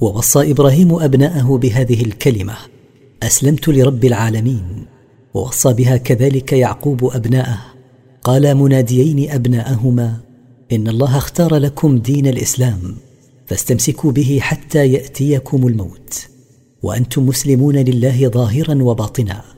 ووصى إبراهيم أبناءه بهذه الكلمة: أسلمت لرب العالمين. ووصى بها كذلك يعقوب أبناءه، قال مناديين أبناءهما: إن الله اختار لكم دين الإسلام، فاستمسكوا به حتى يأتيكم الموت، وأنتم مسلمون لله ظاهرا وباطنا.